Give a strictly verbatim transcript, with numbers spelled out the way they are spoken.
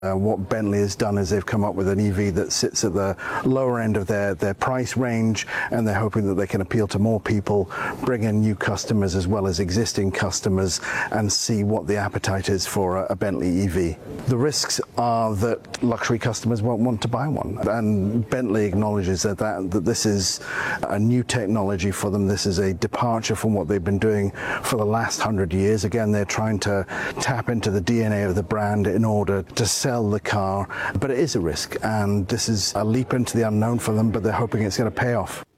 Uh, what Bentley has done is they've come up with an E V that sits at the lower end of their, their price range, and they're hoping that they can appeal to more people, bring in new customers as well as existing customers, and see what the appetite is for a, a Bentley E V. The risks are that luxury customers won't want to buy one, and Bentley acknowledges that, that, that this is a new technology for them. This is a departure from what they've been doing for the last hundred years. Again, they're trying to tap into the D N A of the brand in order to sell the car, but it is a risk, and this is a leap into the unknown for them, but they're hoping it's going to pay off.